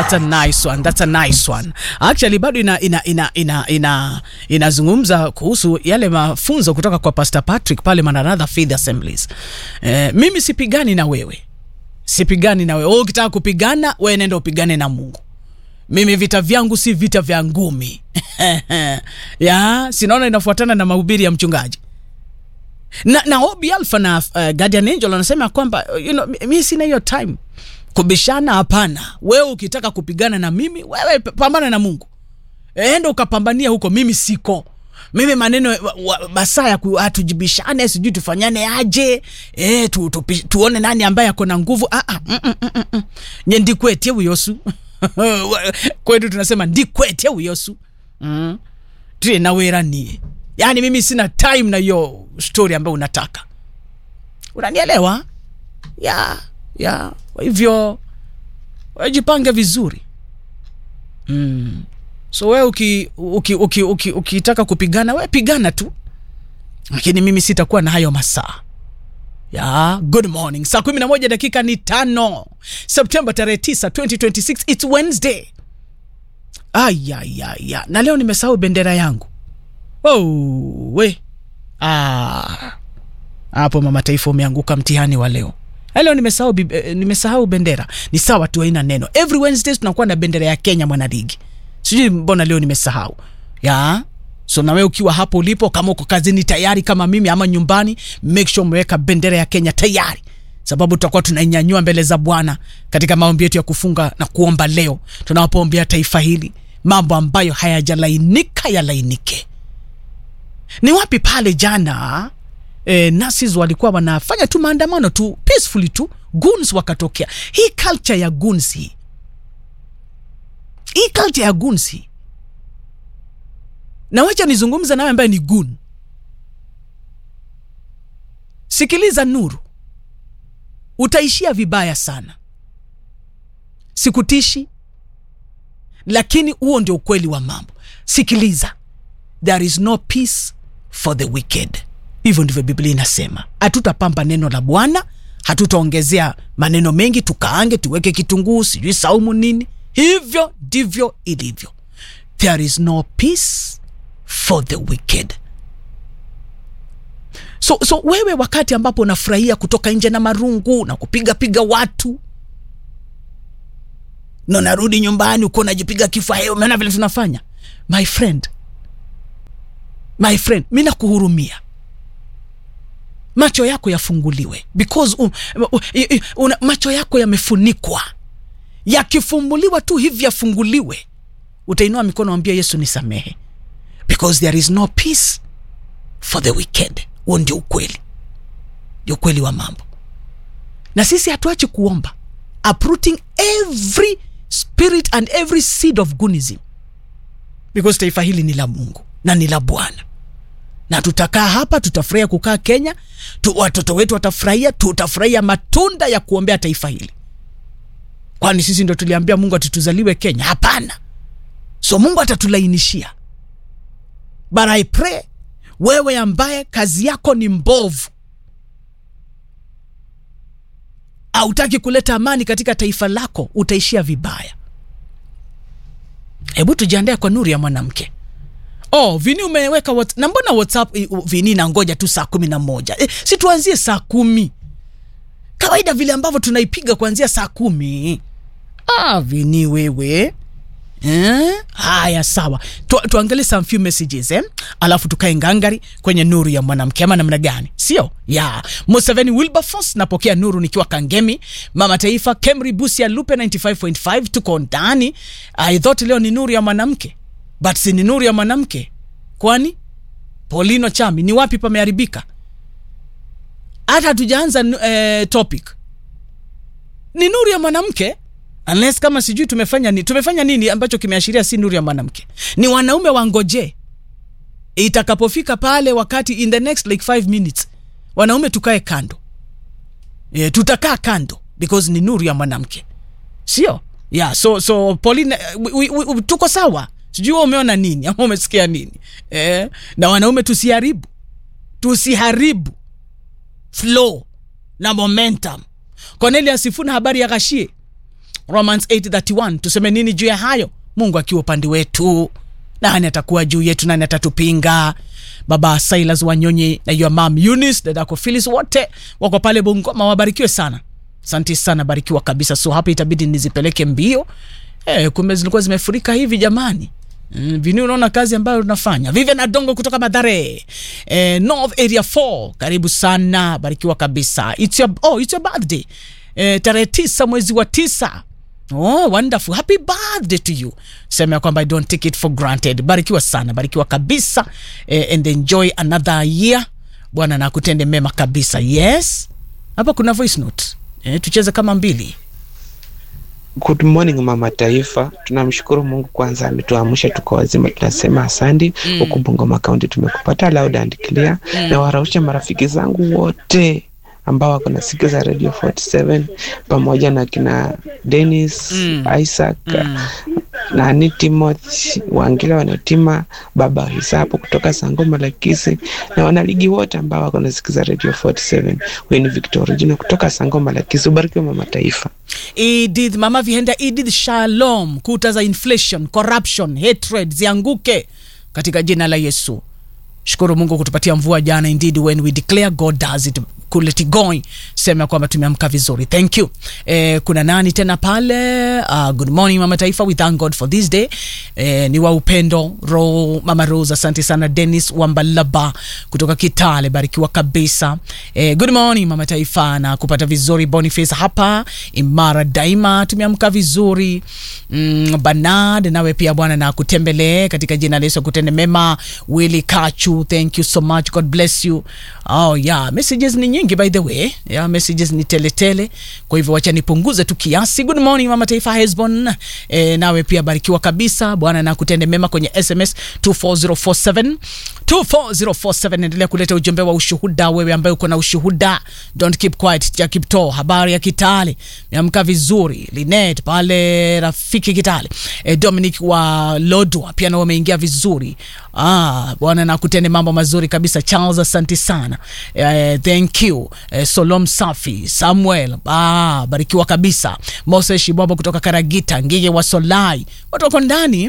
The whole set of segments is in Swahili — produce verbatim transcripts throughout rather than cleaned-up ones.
That's a nice one. That's a nice one. Actually bado ina ina ina ina ina inazungumza kuhusu yale mafunzo kutoka kwa Pastor Patrick pale Maranatha Faith Assemblies. Eh, mimi sipigani na wewe. Sipigani na wewe. Wewe ukitaka kupigana, wewe nenda upigane na Mungu. Mimi vita vyangu si vita vya ngumi. Ya, sinaona inafuatana na mahubiri ya mchungaji. Na na Obi Alpha na uh, Guardian Angel wanasema kwamba you know mimi sina hiyo time kubishana. Hapana, wewe ukitaka kupigana na mimi, wewe pambana na Mungu. Enda ukapambania huko, mimi siko. Mimi maneno masaa ya kutujibishane, sijui tufanyane aje, eh tu, tu, tuone nani ambaye ako na nguvu. Ah ah mm, mm, mm, mm. Nyendi kwetie uyosu. Kwetu tunasema ndi kwetie uyosu. Mm. Tuwe na wera ni. Yaani mimi sina time na hiyo story ambayo unataka. Unanielewa? Ya, ya. Kwa hivyo wajipange vizuri. Mm. So wewe uki uki uki uki ukitaka kupigana, wewe pigana tu. Lakini mimi sitakuwa na hayo masaa. Ya, good morning. Saa kumi na moja dakika ni tano. September tarehe tisa, twenty twenty-six. It's Wednesday. Ay ay ay. Na leo nimesahau bendera yangu. Oh, we. Ah. Hapo mama taifa umeanguka mtihani wa leo. Leo nimesahau nimesahau bendera. Ni sawa tu, haina neno. Every Wednesday tunakuwa na bendera ya Kenya Mwanaligi. Sijui mbona leo nimesahau. Ya. So na wewe ukiwa hapo ulipo, kama uko kazini tayari kama mimi ama nyumbani, make sure umeweka bendera ya Kenya tayari. Sababu tutakuwa tunainyanyua mbele za Bwana katika maombi yetu ya kufunga na kuomba leo. Tunapoombea taifa hili, mambo ambayo hayajalainika yalainike. Ni wapi pale jana eh, nurses walikuwa wanafanya tu maandamano tu peacefully tu, goons wakatokea. Hii culture ya goons hii. Hii culture ya goons hii. Na wacha nizungumza nawe ambaye ni goon. Sikiliza Nuru. Utaishia vibaya sana. Sikutishi, lakini huo ndio ukweli wa mambo. Sikiliza. There is no peace for the wicked. Hivyo ndivyo Biblia inasema. Hatutapamba neno la Bwana, hatutaongezea maneno mengi, tukaange tuweke kitunguu, sijui saumu nini. Hivyo ndivyo ilivyo. There is no peace for the wicked. So so wewe wakati ambapo unafurahia kutoka nje na marungu na kupiga piga watu, na narudi nyumbani uko unajipiga kifua, heyo umeona vile tunafanya? My friend. My friend, mimi nakuhurumia. Macho yako yafunguliwe because um, uh, uh, macho yako yamefunikwa. Yakifumbuliwa tu hivi yafunguliwe, utainua mikono ambia Yesu nisamehe. Because there is no peace for the wicked. Huo ndio ukweli. Ndio ukweli wa mambo. Na sisi hatuachi kuomba, uprooting every spirit and every seed of goonism. Because taifa hili ni la Mungu na ni la Bwana. Na tutakaa hapa, tutafurahia kukaa Kenya, tu, watoto wetu watafurahia, tutafurahia matunda ya kuombea taifa hili. Kwani sisi ndio tuliambia Mungu atutuzaliwe Kenya? Hapana. So Mungu atatulainishia. But I pray, wewe ambaye kazi yako ni mbovu, hautaki kuleta amani katika taifa lako, utaishia vibaya. Hebu tujiandae kwa nuru ya mwanamke. Oh, Vini umeweka what, na mbona WhatsApp Vini na ngoja tu saa kumi na moja. Eh, si tuanzie saa kumi. Kawaida vile ambavyo tunaipiga kuanzia saa kumi. Ah, Vini wewe. Eh? Haya sawa. Tu, tuangalie some few messages eh. Alafu tukae ngangari kwenye nuru ya mwanamke ama namna gani? Sio? Ya. Yeah. Museveni Wilberforce napokea nuru nikiwa Kangemi. Mama Taifa Kemri Busia Lupe ninety-five point five tuko ndani. I thought leo ni nuru ya mwanamke. But si ni nuru ya mwanamke. Kwani? Paulino Chami, ni wapi pameharibika? Hata tujaanza eh, topic. Ni nuru ya mwanamke. Unless kama sijui tumefanya nini, tumefanya nini ambacho kimeashiria si nuru ya mwanamke. Ni wanaume wangoje itakapofika pale wakati in the next like five minutes. Wanaume tukae kando. E, tutakaa kando because ni nuru ya mwanamke. Sio? Yeah, so so Pauline we, we, we, tuko sawa. Sijui umeona nini ama umesikia nini. Eh, na wanaume tusiharibu. Tusiharibu flow na momentum. Cornelia Sifuna habari ya Gashie. Romans eight thirty-one. Tuseme nini juu ya hayo? Mungu akiwa upande wetu, nani atakuwa juu yetu? Nani atatupinga? Baba Silas Wanyonyi na your mom Eunice, dadako Phyllis, wote wako pale Bungoma, wabarikiwe sana. Asante sana, barikiwa kabisa. So hapa itabidi nizipeleke mbio. Eh, kumbe zilikuwa zimefurika hivi jamani. Mm, vini unaona kazi ambayo tunafanya. Vivian Adongo kutoka Mathare. Eh, North Area four, karibu sana, barikiwa kabisa. It's your oh, it's your birthday. Eh, tarehe tisa mwezi wa tisa. Oh, wonderful. Happy birthday to you. Sema kwamba I don't take it for granted. Barikiwa sana, barikiwa kabisa. Eh, and enjoy another year. Bwana na kutende mema kabisa. Yes. Hapa kuna voice note. Eh, tucheze kama mbili. Good morning Mama Taifa. Tunamshukuru Mungu kwanza ametuamsha tuko wazima, tunasema asante. Huko mm. Bungoma County tumekupata loud and clear. Mm. Na warausha marafiki zangu wote ambao wako na siku za Radio forty-seven pamoja na kina Dennis, mm. Isaac, mm. na ni Timothy Wangila wanatima baba Hisapo kutoka Sangoma Lakisi, na wanaligi wote ambao wako na siku za Radio forty-seven. Wewe ni Victor Jina kutoka Sangoma Lakisi. Ubarikiwe Mama Taifa. Edith Mama Vihenda, Edith Shalom. Kuta za inflation, corruption, hatred zianguke katika jina la Yesu. Shukuru Mungu kutupatia mvua jana. Indeed when we declare God does it, let it going. Sema kwamba tumeamka vizuri. Thank you. Eh, kuna nani tena pale? Uh, good morning Mama Taifa. We thank God for this day. Eh, ni wa upendo Ro, Mama Rose, asante sana. Dennis Wambalaba kutoka Kitale, barikiwa kabisa. Eh, good morning Mama Taifa, na kupata vizuri. Boniface hapa imara daima, tumeamka vizuri. Mm, Bernard nawe pia Bwana na kutembelee katika jina la Yesu, kutende mema. Willy Kachu, thank you so much, God bless you. Oh yeah, messages ni nyingi by the way. Yeah, messages ni tele tele. Kwa hivyo wacha nipunguze tu kiasi. Good morning Mama Taifa Hesbon. Eh, nawe pia barikiwa kabisa. Bwana na kutende mema kwenye S M S two four zero four seven. two four zero four seven, endelea kuleta ujumbe wa ushuhuda wewe ambaye uko na ushuhuda. Don't keep quiet. Ya Kipto, habari ya Kitale. Niamka vizuri. Linet pale rafiki Kitale. Eh, Dominic wa Lodwa pia na wameingia vizuri. Ah, Bwana na kutende mambo mazuri kabisa. Charles, asante sana. Eh, thank you. Eh, Solom Safi, Samuel, ah, barikiwa kabisa. Moses Shibobo kutoka Karagita, Ngige wa Solai. Watu wako ndani.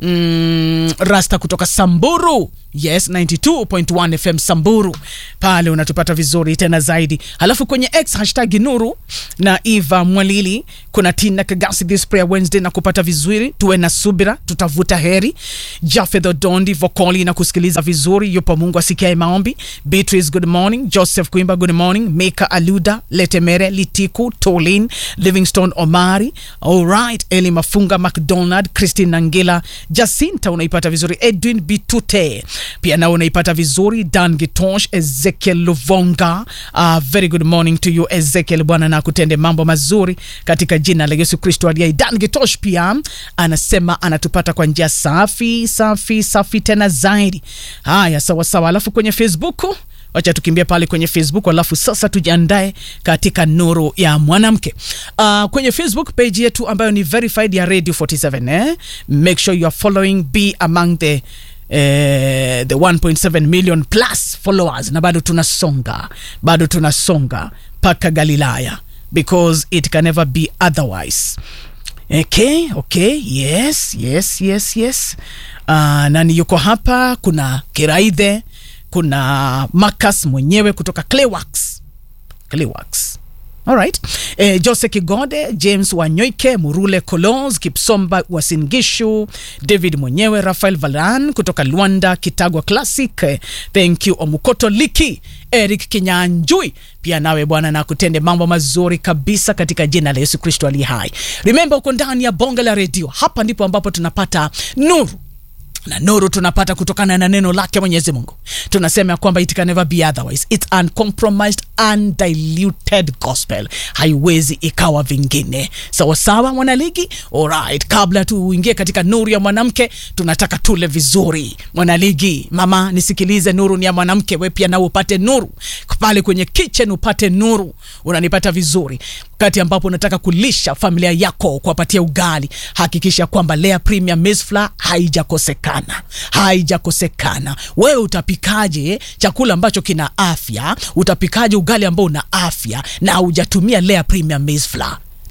Mm, Rasta kutoka Samburu. Yes, ninety-two point one F M Samburu. Pale unatupata vizuri tena zaidi. Halafu kwenye X hashtag Nuru na Eva Mwalili, kuna Tina Kagasi this prayer Wednesday na kupata vizuri. Tuwe na subira, tutavuta heri. Jafedho Dondi Vokoli na kusikiliza vizuri. Yupo Mungu asikiaye maombi. Beatrice, good morning. Joseph Kuimba, good morning. Meka Aluda, Letemere, Litiku, Tolin, Livingstone Omari. All right. Eli Mafunga, McDonald, Christine Nangela, Jacinta unaipata vizuri. Edwin Bitute pia na unaipata vizuri. Dan Gitosh, Ezekiel Luvonga, uh, very good morning to you Ezekiel. Bwana na kutende mambo mazuri katika jina la Yesu Kristo aliye. Dan Gitosh pia anasema anatupata kwa njia safi safi safi tena zaidi. Haya, sawa sawa. Alafu kwenye Facebook, wacha tukimbia pale kwenye Facebook, alafu sasa tujiandae katika nuru ya mwanamke. Uh, kwenye Facebook page yetu ambayo ni verified ya Radio forty-seven, eh? Make sure you are following, be among the Uh, the one point seven million plus followers, na bado tunasonga bado tunasonga paka Galilaya, because it can never be otherwise. Okay, okay, yes, yes, yes, yes. Uh, nani yuko hapa? Kuna Kiraithe, kuna Marcus mwenyewe kutoka Clayworks. Clayworks. All right. Eh, Jose Kigode, James Wanyoike, Murule Kolos, Kipsomba Wasingishu, David mwenyewe, Rafael Valan kutoka Luanda, Kitagwa Classic, eh, thank you Omukoto Liki, Eric Kinyanjui, pia nawe Bwana na kutende mambo mazuri kabisa katika jina la Yesu Kristo aliye hai. Remember uko ndani ya Bonga la Radio. Hapa ndipo ambapo tunapata nuru. Na nuru tunapata kutokana na neno lake Mwenyezi Mungu. Tunasema kwamba it can never be otherwise. It's uncompromised, undiluted gospel. Haiwezi ikawa vingine. Sawa sawa mwanaligi? Alright, kabla tuingie katika nuru ya mwanamke, tunataka tule vizuri. Mwanaligi, mama nisikilize, nuru ni ya mwanamke, wewe pia na upate nuru. Pale kwenye kitchen upate nuru. Unanipata vizuri. Wakati ambapo unataka kulisha familia yako, kuwapatia ugali, hakikisha kwamba Lea Premium Maize Flour haijakosekana. Haijakosekana. Wewe utapikaje chakula ambacho kina afya? Utapikaje ugali ambao una afya na hujatumia Lea Premium Maize Flour?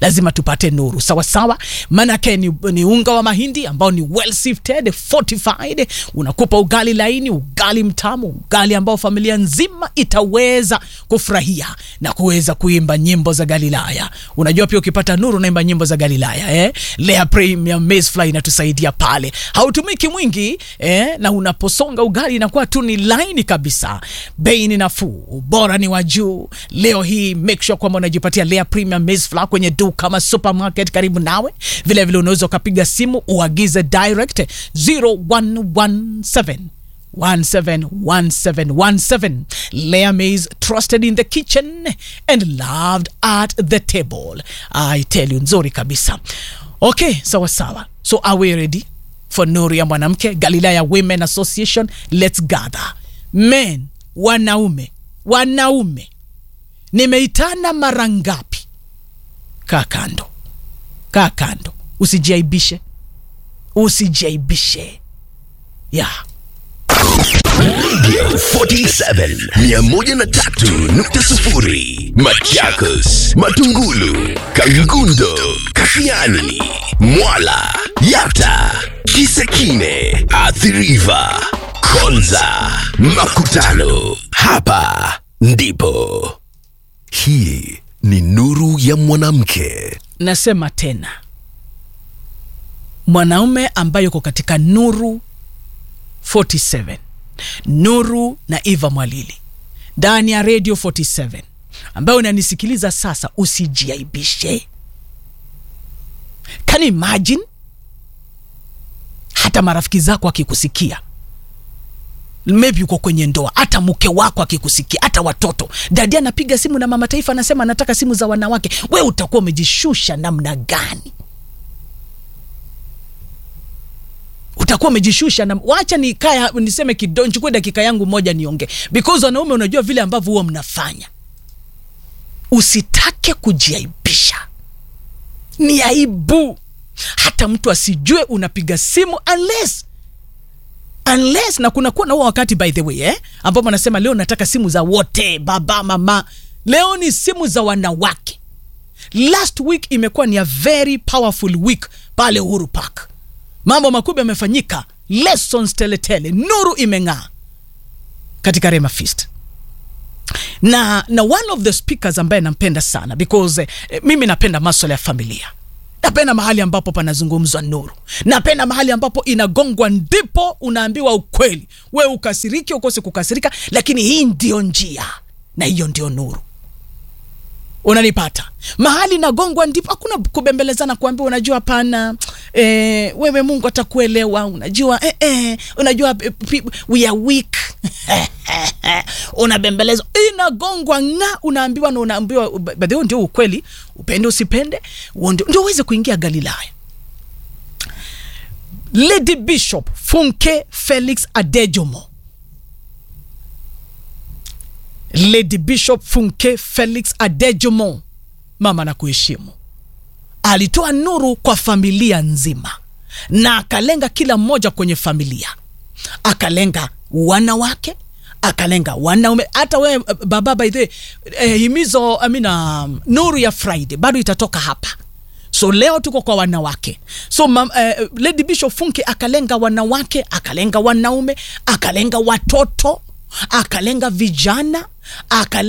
lazima tupate nuru. Sawa sawa, manake ni, ni unga wa mahindi ambao ni well sifted, fortified, unakupa ugali laini, ugali mtamu, ugali ambao familia nzima itaweza kufurahia na kuweza kuimba nyimbo za Galilaya. Unajua pia ukipata nuru naimba nyimbo za Galilaya, eh? Lea Premium Maize Flour inatusaidia pale. Hautumiki mwingi, eh? Na unaposonga ugali inakuwa tu ni laini kabisa. Bei ni nafuu, ubora ni wa juu. Leo hii make sure kwamba unajipatia Lea Premium Maize Flour kwenye duka kama supermarket karibu nawe. Vile vile unaweza ukapiga simu uagize direct zero one one seven one seven one seven one seven. Lea Maize, trusted in the kitchen and loved at the table. I tell you, nzuri kabisa. Okay, sawa sawa. So are we ready for nuru ya mwanamke? Galilaya Women Association, let's gather. Men, wanaume, wanaume, nimeitana mara ngapi? Kaa kando, kaa kando, usijaibishe, usijaibishe. Yeah. Radio forty-seven, mia moja na tatu nukta sufuri, Machakos, Matungulu, Kangundo, Kafiani, Mwala, Yata, Kisekine, Athi River, Konza, Makutano. Hapa ndipo. Hii ni nuru ya mwanamke. Nasema tena, mwanaume ambaye yuko katika nuru forty-seven, Nuru na Eva Mwalili ndani ya Radio forty-seven, ambaye unanisikiliza sasa, usijiaibishe. Can you imagine hata marafiki zako akikusikia, maybe uko kwenye ndoa, hata mke wako akikusikia, hata watoto, dadi anapiga simu na mama taifa anasema anataka simu za wanawake, wewe utakuwa umejishusha namna gani? Utakuwa umejishusha na wacha nikaya niseme kidogo, chukue dakika yangu moja niongee, because wanaume unajua vile ambavyo huwa mnafanya. Usitake kujiaibisha, ni aibu hata mtu asijue unapiga simu, unless unless na kuna kuwa na wakati, by the way, eh, ambapo anasema leo nataka simu za wote, baba mama. Leo ni simu za wanawake. Last week imekuwa ni a very powerful week pale Uhuru Park. Mambo makubwa yamefanyika, lessons tele tele, nuru imeng'aa katika Rema Feast. Na na one of the speakers ambaye nampenda sana, because eh, mimi napenda masuala ya familia. Napenda mahali ambapo panazungumzwa nuru. Napenda mahali ambapo inagongwa ndipo unaambiwa ukweli. Wewe ukasiriki ukose kukasirika, lakini hii ndio njia na hiyo ndio nuru. Unanipata? Mahali nagongwa ndipo hakuna kubembelezana kuambiwa unajua hapana, eh, wewe Mungu atakuelewa, unajua eh eh unajua we are weak. Unabembelezwa, inagongwa nga, unaambiwa na unaambiwa baadaye ndio ukweli, upende usipende, ndio ndio uweze kuingia Galilaya. Lady Bishop Funke Felix Adejomo, Lady Bishop Funke Felix Adejomo, mama na kuheshimu, alitoa nuru kwa familia nzima na akalenga kila mmoja kwenye familia. Akalenga wanawake, akalenga wanaume. Hata wewe baba, by the way, eh, himizo amina nuru ya Friday bado itatoka hapa. So leo tuko kwa wanawake. So mam, eh, Lady Bishop Funke akalenga wanawake, akalenga wanaume, akalenga watoto, akalenga vijana, akalenga